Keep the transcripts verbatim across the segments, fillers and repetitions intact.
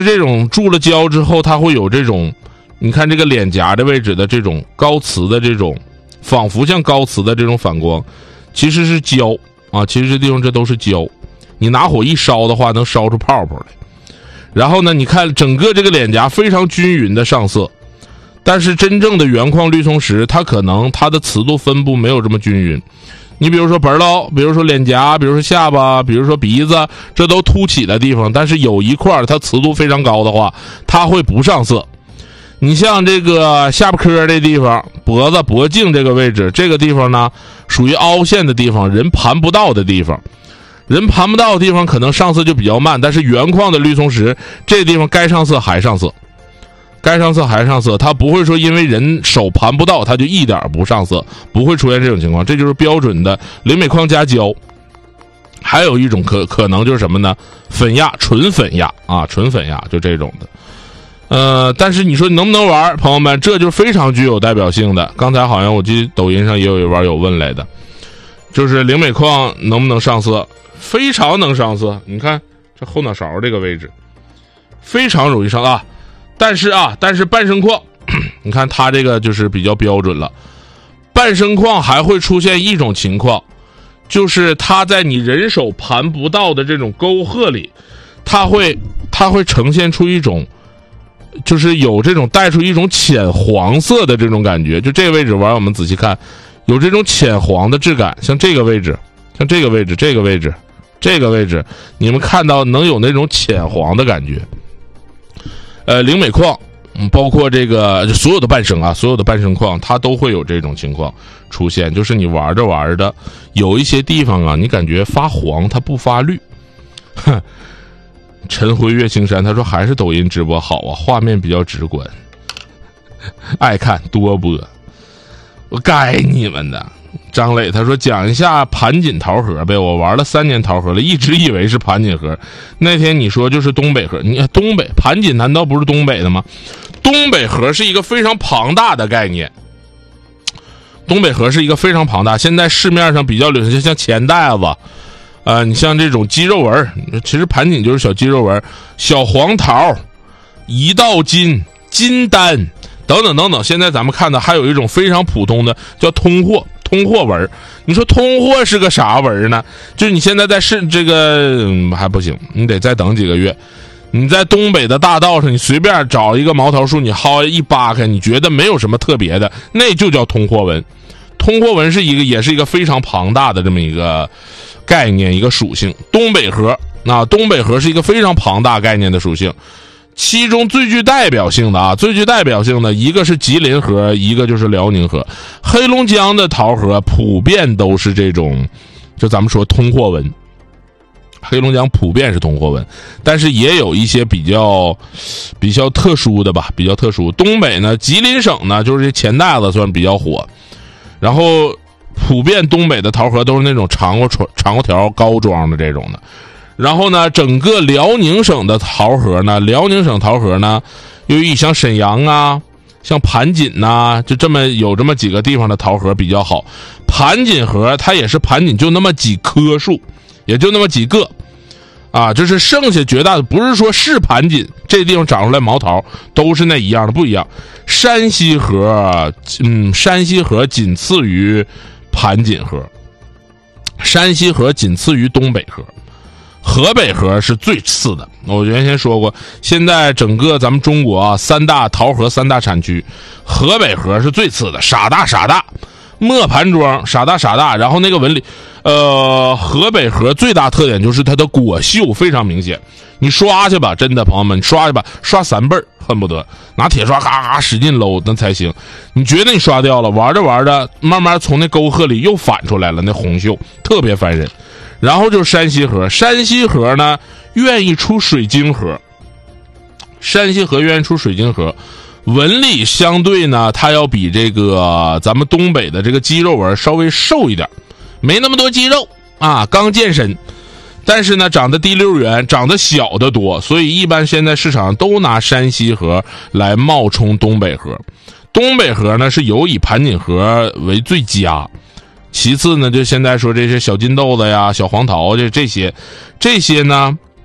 这种注了胶之后，它会有这种，你看这个脸颊的位置的这种高磁的这种，仿佛像高磁的这种反光，其实是胶啊，其实这地方这都是胶。你拿火一烧的话，能烧出泡泡来。然后呢，你看整个这个脸颊非常均匀的上色，但是真正的原矿绿松石，它可能它的磁度分布没有这么均匀。你比如说本喽，比如说脸颊，比如说下巴，比如说鼻子，这都凸起的地方，但是有一块它磁度非常高的话，它会不上色。你像这个下巴颏这地方，脖子脖颈这个位置，这个地方呢属于凹陷的地方，人盘不到的地方，人盘不到的地方可能上色就比较慢，但是原矿的绿松石这地方该上色还上色，该上色还上色，它不会说因为人手盘不到它就一点不上色，不会出现这种情况，这就是标准的灵美矿加胶。还有一种可可能就是什么呢？粉压，纯粉压啊，纯粉压就这种的。呃，但是你说能不能玩，朋友们，这就非常具有代表性的。刚才好像我记得抖音上也有一网友问来的，就是灵美矿能不能上色？非常能上色。你看这后脑勺这个位置，非常容易上啊。但是啊，但是半生矿，你看它这个就是比较标准了。半生矿还会出现一种情况，就是它在你人手盘不到的这种沟壑里，它会它会呈现出一种，就是有这种带出一种浅黄色的这种感觉。就这个位置玩，我们仔细看，有这种浅黄的质感，像这个位置，像这个位置，这个位置，这个位置，你们看到能有那种浅黄的感觉。呃，灵美矿，嗯，包括这个所有的半生啊，所有的半生矿，它都会有这种情况出现，就是你玩着玩着，有一些地方啊，你感觉发黄，它不发绿。哼，陈辉月青山他说还是抖音直播好啊，画面比较直观，爱看多播，我该你们的。张磊他说讲一下盘锦桃核呗，我玩了三年桃核了，一直以为是盘锦核，那天你说就是东北核，你看东北盘锦难道不是东北的吗？东北核是一个非常庞大的概念，东北核是一个非常庞大，现在市面上比较流行像钱袋子，呃，你像这种鸡肉纹，其实盘锦就是小鸡肉纹，小黄桃，一道金，金丹等等等等。现在咱们看的还有一种非常普通的叫通货。通货纹，你说通货是个啥纹呢？就是你现在在市这个、嗯、还不行，你得再等几个月。你在东北的大道上，你随便找一个毛桃树，你薅一扒开，你觉得没有什么特别的，那就叫通货纹。通货纹是一个，也是一个非常庞大的这么一个概念，一个属性。东北核，那东北核是一个非常庞大概念的属性。其中最具代表性的啊，最具代表性的一个是吉林核，一个就是辽宁核。黑龙江的桃核普遍都是这种，就咱们说通货纹。黑龙江普遍是通货纹，但是也有一些比较比较特殊的吧，比较特殊。东北呢，吉林省呢，就是这钱袋子算比较火，然后普遍东北的桃核都是那种长过长过条高装的这种的。然后呢，整个辽宁省的桃核呢，辽宁省桃核呢，由于像沈阳啊，像盘锦呐，就这么有这么几个地方的桃核比较好。盘锦核它也是盘锦，就那么几棵树，也就那么几个，啊，就是剩下绝大的不是说是盘锦这地方长出来毛桃都是那一样的，不一样。山西核，嗯，山西核仅次于盘锦核，山西核仅次于东北核。河北核是最次的，我原先说过，现在整个咱们中国啊，三大桃核三大产区，河北核是最次的，傻大傻大，磨盘桩，傻大傻大。然后那个纹理，呃，河北核最大特点就是它的果锈非常明显，你刷去吧，真的朋友们，你刷去吧，刷三倍恨不得拿铁刷咔咔使劲搂那才行。你觉得你刷掉了，玩着玩着，慢慢从那沟壑里又反出来了，那红锈特别烦人。然后就是山西核，山西核呢愿意出水晶核，山西核愿意出水晶核，纹理相对呢，它要比这个咱们东北的这个肌肉纹稍微瘦一点，没那么多肌肉啊，刚健身，但是呢长得滴溜圆，长得小的多，所以一般现在市场上都拿山西核来冒充东北核。东北核呢是有以盘锦核为最佳。其次呢，就现在说这些小金豆子呀、小黄桃这这些，这些呢，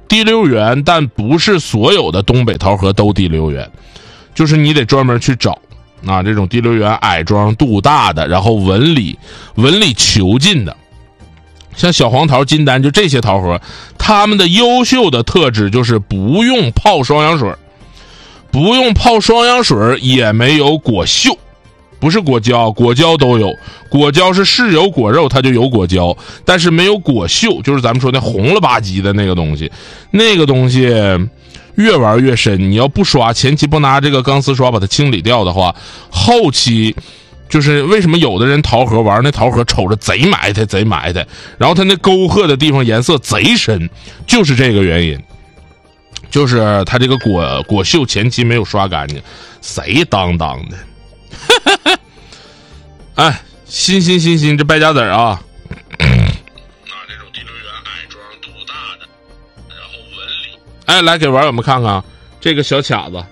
滴溜圆，但不是所有的东北桃核都滴溜圆，就是你得专门去找啊，这种滴溜圆矮装肚大的，然后纹理纹理遒劲的。像小黄桃、金丹，就这些桃核，它们的优秀的特质就是不用泡双氧水，不用泡双氧水，也没有果锈。不是果胶，果胶都有，果胶是是有果肉，它就有果胶，但是没有果锈，就是咱们说那红了吧唧的那个东西。那个东西越玩越深，你要不刷，前期不拿这个钢丝刷把它清理掉的话，后期就是为什么有的人桃核玩那桃核瞅着贼埋汰贼埋汰，然后它那沟壑的地方颜色贼深，就是这个原因，就是它这个果果锈前期没有刷干净，谁当当的。哎，新新新新这败家子儿啊！拿这种滴溜圆矮装肚大的，然后纹理。哎，来给网友们看看这个小卡子。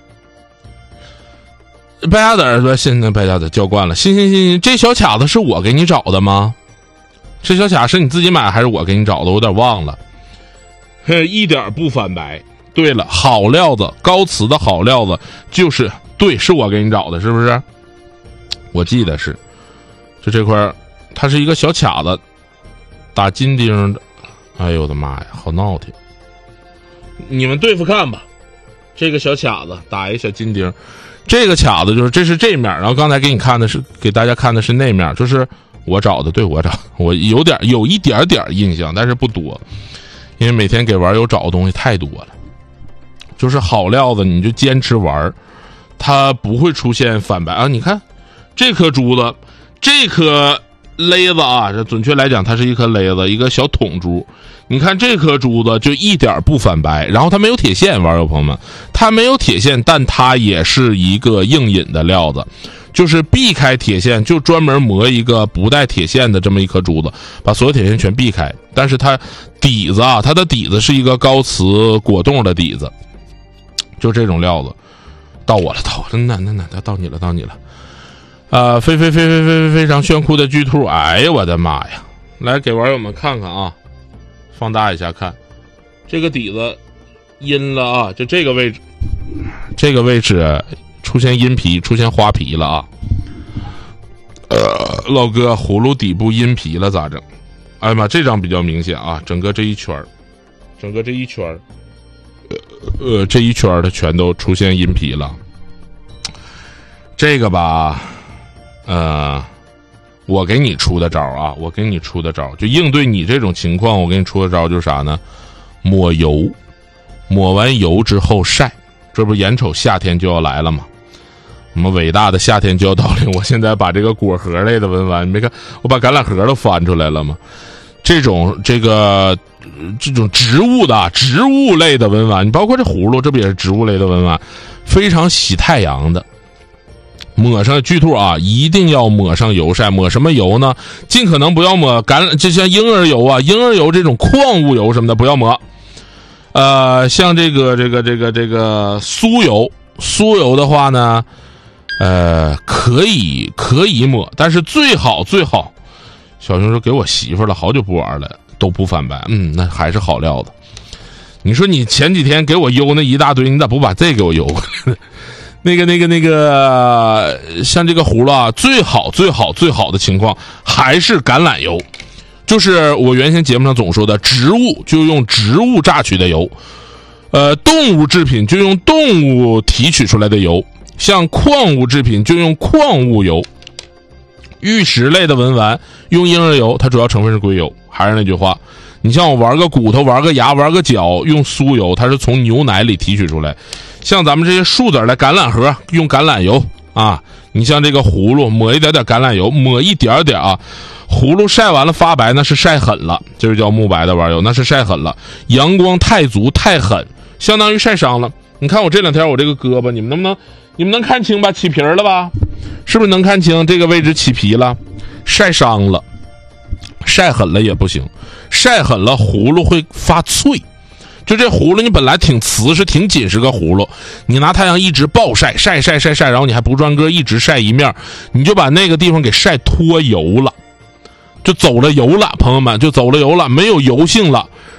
败家子儿说：“现在败家子教惯了。”新新新新，这小卡子是我给你找的吗？这小卡是你自己买还是我给你找的？我有点忘了。嘿，一点不反白。对了，好料子，高瓷的好料子，就是对，是我给你找的，是不是？我记得是。就这块它是一个小卡子，打金钉的。哎呦我的妈呀，好闹挺！你们对付看吧。这个小卡子打一小金钉，这个卡子就是这是这面，然后刚才给你看的是给大家看的是那面，就是我找的，对我找，我有点有一点点印象，但是不多，因为每天给网友找的东西太多了。就是好料子，你就坚持玩，它不会出现反白啊！你看这颗珠子。这颗勒子啊，这准确来讲它是一颗勒子，一个小筒珠。你看这颗珠子就一点不反白，然后它没有铁线，网友朋友们，它没有铁线，但它也是一个硬引的料子，就是避开铁线，就专门磨一个不带铁线的这么一颗珠子，把所有铁线全避开。但是它底子啊，它的底子是一个高瓷果冻的底子，就这种料子。到我了，到我了，那那那到你了，到你了。呃，非非非非非非非常炫酷的巨兔，哎呀，我的妈呀！来给网友们看看啊，放大一下看，这个底子阴了啊，就这个位置，这个位置出现阴皮，出现花皮了啊。呃，老哥，葫芦底部阴皮了咋整？哎呀妈，这张比较明显啊，整个这一圈整个这一圈呃呃，这一圈的全都出现阴皮了。这个吧。呃，我给你出的招啊，我给你出的招，就应对你这种情况，我给你出的招就是啥呢？抹油，抹完油之后晒，这不眼瞅夏天就要来了吗？我们伟大的夏天就要到临，我现在把这个果核类的文玩，你没看我把橄榄核都翻出来了吗？这种这个这种植物的植物类的文玩，你包括这葫芦，这不也是植物类的文玩，非常喜太阳的。抹上巨兔啊，一定要抹上油晒。抹什么油呢？尽可能不要抹橄榄，就像婴儿油啊、婴儿油这种矿物油什么的不要抹。呃，像这个这个这个这个酥油，酥油的话呢，呃，可以可以抹，但是最好最好。小熊说给我媳妇了，好久不玩了，都不反白。嗯，那还是好料子。你说你前几天给我邮那一大堆，你咋不把这给我邮？那个、那个、那个，像这个葫芦啊，最好、最好、最好的情况还是橄榄油，就是我原先节目上总说的，植物就用植物榨取的油，呃，动物制品就用动物提取出来的油，像矿物制品就用矿物油，玉石类的文玩用婴儿油，它主要成分是硅油。还是那句话，你像我玩个骨头、玩个牙、玩个脚，用酥油，它是从牛奶里提取出来。像咱们这些树籽的橄榄核用橄榄油啊，你像这个葫芦抹一点点橄榄油，抹一点点啊，葫芦晒完了发白那是晒狠了，这就叫木白的玩油，那是晒狠了，阳光太足太狠，相当于晒伤了。你看我这两天我这个胳膊，你们能不能你们能看清吧？起皮了吧？是不是能看清这个位置起皮了？晒伤了，晒狠了也不行，晒狠了葫芦会发脆。就这葫芦你本来挺瓷实挺紧实个葫芦，你拿太阳一直暴晒晒晒晒晒，然后你还不转个一直晒一面，你就把那个地方给晒脱油了，就走了油了，朋友们就走了油了，没有油性了，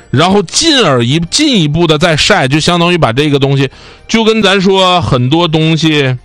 然后进而一进一步的再晒，就相当于把这个东西，就跟咱说很多东西。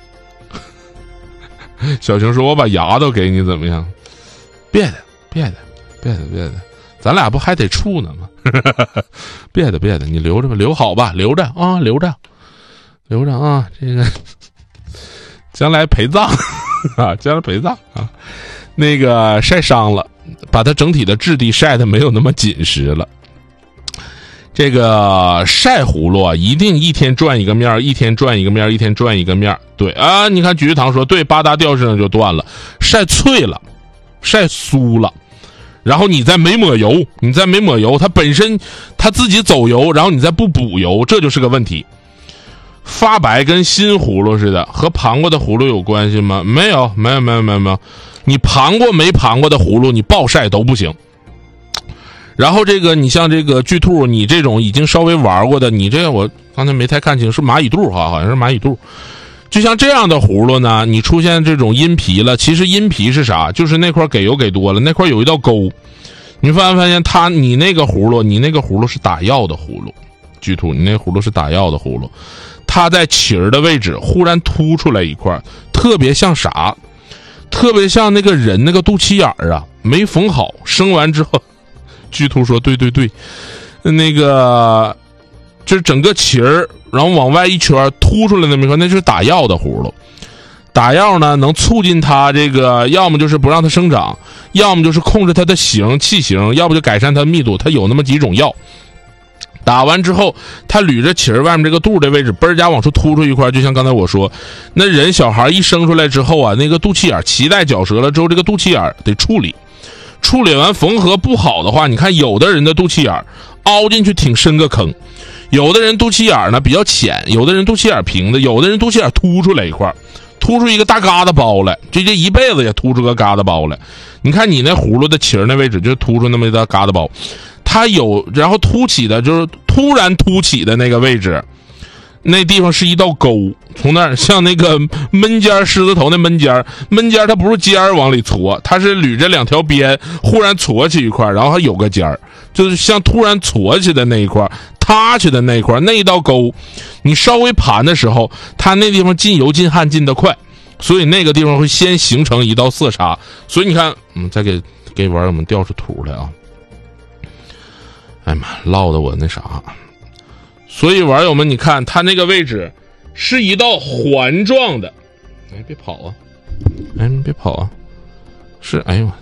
小熊说：“我把牙都给你，怎么样？”别的，别的，别的，别的，咱俩不还得处呢吗？别的，别的，你留着吧，留好吧，留着啊，留着，留着啊，这个将来陪葬啊，将来陪葬啊。那个晒伤了，把它整体的质地晒得没有那么紧实了。这个晒葫芦啊，一定一天转一个面，一天转一个面，一天转一个面。对啊，你看菊玉堂说对，八大吊身上就断了，晒脆了，晒酥了，然后你再没抹油，你再没抹油，它本身它自己走油，然后你再不补油，这就是个问题。发白跟新葫芦似的，和盘过的葫芦有关系吗？没有，没有，没有，没有，没有。你盘过没盘过的葫芦，你暴晒都不行。然后这个你像这个巨兔，你这种已经稍微玩过的，你这个我刚才没太看清，是蚂蚁肚哈，好像是蚂蚁肚。就像这样的葫芦呢，你出现这种阴皮了，其实阴皮是啥？就是那块给油给多了，那块有一道沟。你发没发现它，你那个葫芦，你那个葫芦是打药的葫芦，巨兔，你那葫芦是打药的葫芦，它在脐儿的位置忽然凸出来一块，特别像啥？特别像那个人那个肚脐眼儿啊，没缝好，生完之后。巨兔说：“对对对，那个就是整个脐儿，然后往外一圈凸出来那么一块，那就是打药的葫芦。打药呢，能促进它这个，要么就是不让它生长，要么就是控制它的形器型，要不就改善它的密度。它有那么几种药。打完之后，它捋着脐儿外面这个肚的位置，嘣儿家往出凸出一块，就像刚才我说，那人小孩一生出来之后啊，那个肚脐眼脐带绞折了之后，这个肚脐眼得处理。”处理完缝合不好的话，你看有的人的肚脐眼凹进去挺深个坑，有的人肚脐眼呢比较浅，有的人肚脐眼平的，有的人肚脐眼凸出来一块，凸出一个大疙瘩包来，这这一辈子也凸出个疙瘩包来。你看你那葫芦的脐儿那位置就凸出那么一个疙瘩包，它有然后凸起的就是突然凸起的那个位置，那地方是一道沟，从那儿像那个闷尖狮子头那闷尖闷尖它不是尖儿往里搓，它是捋着两条边忽然搓起一块，然后还有个尖儿，就是像突然搓起的那一块塌起的那一块，那一道沟你稍微盘的时候，它那地方进油进汗进得快，所以那个地方会先形成一道色差。所以你看嗯，再给给网友们调出图来啊，哎妈，唠得我那啥。所以网友们，你看它那个位置是一道环状的，哎，别跑啊！哎，别跑啊！是，哎呦，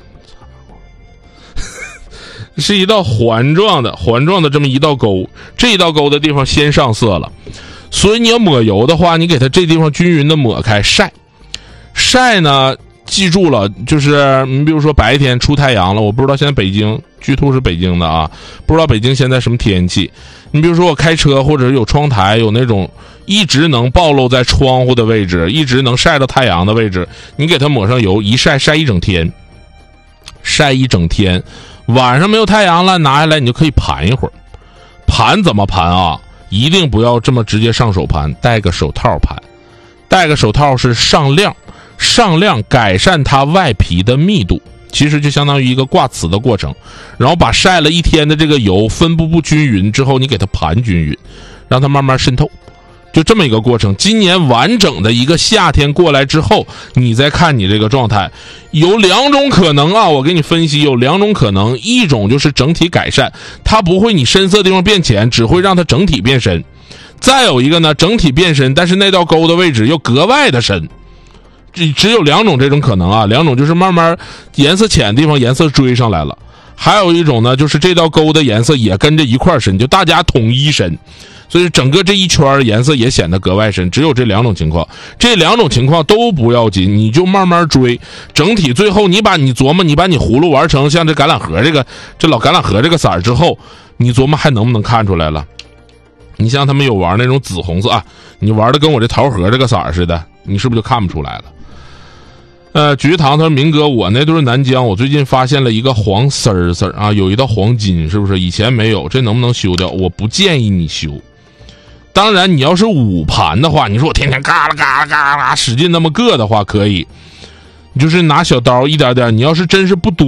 是一道环状的、环状的这么一道沟，这一道沟的地方先上色了，所以你要抹油的话，你给它这地方均匀的抹开晒，晒呢，记住了，就是你比如说白天出太阳了，我不知道现在北京，巨兔是北京的啊，不知道北京现在什么天气。你比如说我开车或者有窗台，有那种一直能暴露在窗户的位置，一直能晒到太阳的位置，你给它抹上油，一晒晒一整天，晒一整天，晚上没有太阳了，拿下来你就可以盘一会儿。盘怎么盘啊？一定不要这么直接上手盘，戴个手套盘。戴个手套是上亮，上亮改善它外皮的密度。其实就相当于一个挂瓷的过程，然后把晒了一天的这个油分布不均匀之后，你给它盘均匀，让它慢慢渗透，就这么一个过程。今年完整的一个夏天过来之后，你再看你这个状态，有两种可能啊，我给你分析有两种可能，一种就是整体改善，它不会你深色地方变浅，只会让它整体变深；再有一个呢，整体变深，但是那道沟的位置又格外的深。只只有两种这种可能啊，两种就是慢慢颜色浅的地方颜色追上来了，还有一种呢就是这道沟的颜色也跟着一块深，就大家统一深，所以整个这一圈颜色也显得格外深。只有这两种情况，这两种情况都不要紧，你就慢慢追，整体最后你把你琢磨，你把你葫芦玩成像这橄榄核这个这老橄榄核这个色儿之后，你琢磨还能不能看出来了？你像他们有玩那种紫红色啊，你玩的跟我这桃核这个色儿似的，你是不是就看不出来了？呃，菊堂他说：“明哥，我那都是南疆，我最近发现了一个黄丝儿丝儿啊，有一道黄筋，是不是？以前没有，这能不能修掉？我不建议你修。当然，你要是五盘的话，你说我天天嘎啦嘎啦嘎啦使劲那么硌的话，可以。你就是拿小刀一点点，你要是真是不多，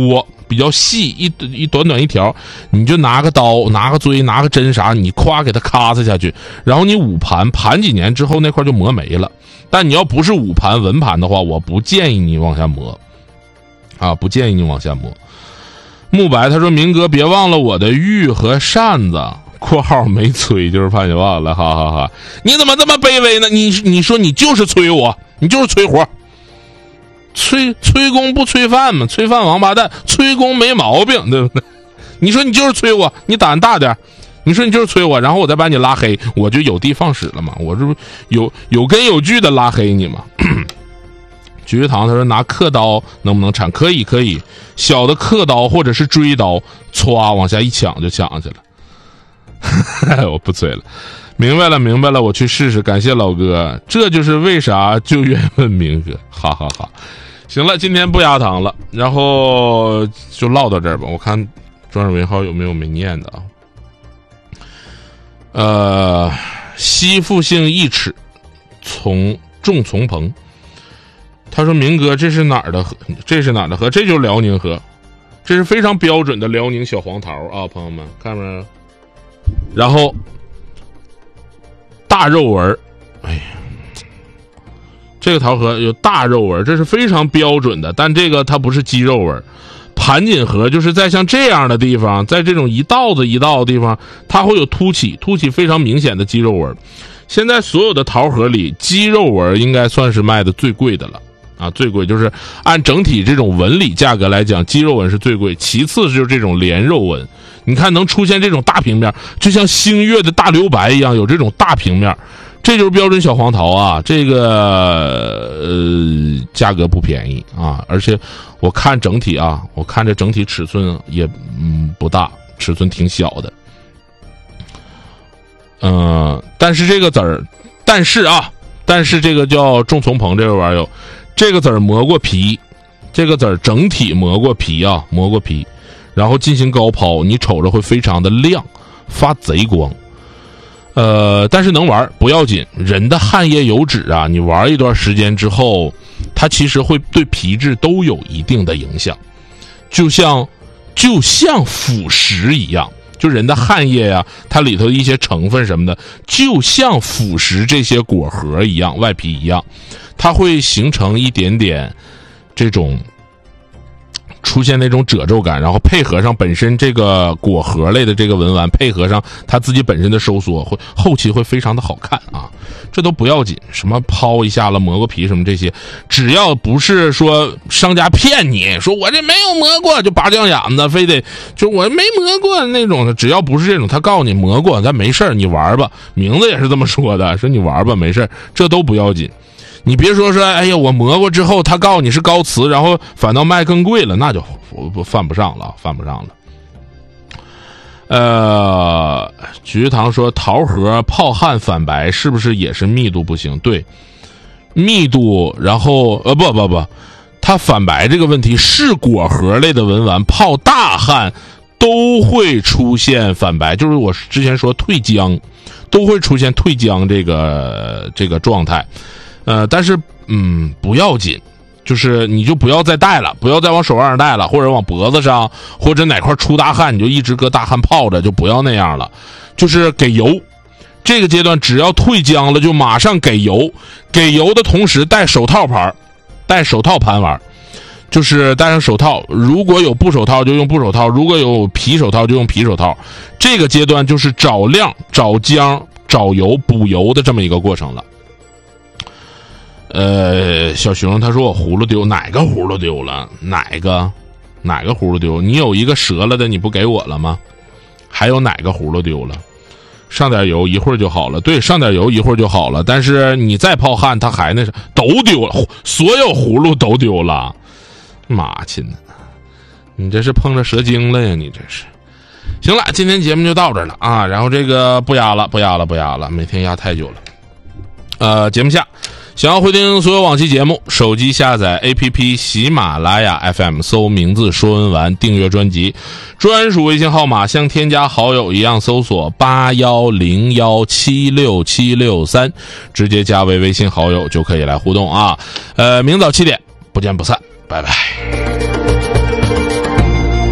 比较细，一一短短一条，你就拿个刀拿个锥拿个针啥，你咵给它咔嚓下去，然后你捂盘盘几年之后那块就磨没了。但你要不是捂盘纹盘的话，我不建议你往下磨啊，不建议你往下磨。慕白他说明哥别忘了我的玉和扇子括号没催就是怕你忘了，哈哈哈！你怎么这么卑微呢？你你说你就是催我，你就是催活，催催功不催饭嘛？催饭王八蛋，催功没毛病，对不对？你说你就是催我，你胆大点，你说你就是催我，然后我再把你拉黑，我就有的放矢了嘛？我这不有有根有据的拉黑你嘛？菊玉堂他说拿刻刀能不能铲？可以可以，小的刻刀或者是锥刀，歘往下一抢就抢去了。我不催了，明白了明白了，我去试试。感谢老哥，这就是为啥就愿问明哥，哈哈哈。行了，今天不压堂了，然后就唠到这儿吧。我看专属尾号有没有没念的啊？呃，西复姓一尺，从仲从鹏。他说明哥这是哪儿的河？这是哪儿的河？这就是辽宁河，这是非常标准的辽宁小黄桃啊，朋友们看没有？然后大肉纹，哎呀，这个桃核有大肉纹，这是非常标准的，但这个它不是肌肉纹。盘锦核就是在像这样的地方，在这种一道子一道的地方，它会有凸起，凸起非常明显的肌肉纹。现在所有的桃核里，肌肉纹应该算是卖的最贵的了啊，最贵就是按整体这种纹理价格来讲，肌肉纹是最贵，其次就是这种连肉纹。你看能出现这种大平面，就像星月的大留白一样，有这种大平面，这就是标准小黄桃啊。这个呃价格不便宜啊，而且我看整体啊，我看这整体尺寸也嗯不大，尺寸挺小的。嗯、呃，但是这个籽儿，但是啊，但是这个叫仲从鹏这个玩意儿，这个籽儿磨过皮，这个籽儿整体磨过皮啊，磨过皮。然后进行高抛，你瞅着会非常的亮，发贼光。呃，但是能玩不要紧，人的汗液油脂啊，你玩一段时间之后，它其实会对皮质都有一定的影响，就像就像腐蚀一样，就人的汗液呀、啊，它里头的一些成分什么的，就像腐蚀这些果核一样，外皮一样，它会形成一点点这种。出现那种褶皱感，然后配合上本身这个果核类的这个纹完，配合上它自己本身的收缩，会后期会非常的好看啊。这都不要紧，什么抛一下了磨过皮什么这些，只要不是说商家骗你说我这没有磨过就拔酱眼子，非得就我没磨过那种的，只要不是这种，他告诉你磨过咱没事你玩吧，名字也是这么说的，说你玩吧没事，这都不要紧。你别说说，哎呀，我磨过之后，他告诉你是高瓷，然后反倒卖更贵了，那就犯不上了，犯不上了。呃，菊堂说桃核泡汗反白是不是也是密度不行？对，密度，然后呃不不不，它反白这个问题是果核类的纹完泡大汗都会出现反白，就是我之前说退浆，都会出现退浆这个这个状态。呃，但是嗯不要紧，就是你就不要再戴了，不要再往手腕上戴了，或者往脖子上，或者哪块出大汗你就一直搁大汗泡着，就不要那样了。就是给油，这个阶段只要退浆了就马上给油，给油的同时戴手套盘，戴手套盘玩，就是戴上手套，如果有布手套就用布手套，如果有皮手套就用皮手套。这个阶段就是找亮、找浆、找油、补油的这么一个过程了。呃，小熊他说我葫芦丢，哪个葫芦丢了？哪个？哪个葫芦丢？你有一个折了的，你不给我了吗？还有哪个葫芦丢了？上点油一会儿就好了。对，上点油一会儿就好了。但是你再泡汗，它还那啥，都丢了，所有葫芦都丢了。妈亲的，你这是碰着蛇精了呀？你这是。行了，今天节目就到这了啊。然后这个不压了，不压了，不压了，每天压太久了。呃，节目下。想要回听所有往期节目，手机下载 A P P 喜马拉雅 F M， 搜名字说文完，订阅专辑，专属微信号码像添加好友一样搜索八一零一七六七六三，直接加为微信好友就可以来互动啊。呃，明早七点不见不散，拜拜。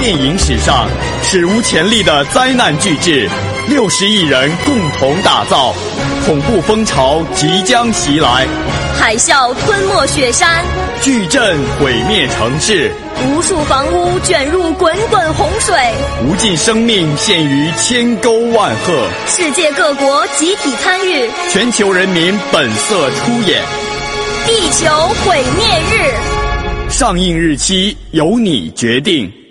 电影史上史无前例的灾难巨制，六十亿人共同打造，恐怖风潮即将袭来， 海啸吞没雪山， 巨震毁灭城市， 无数房屋卷入滚滚洪水， 无尽生命陷于千沟万壑， 世界各国集体参与， 全球人民本色出演。 地球毁灭日， 上映日期由你决定。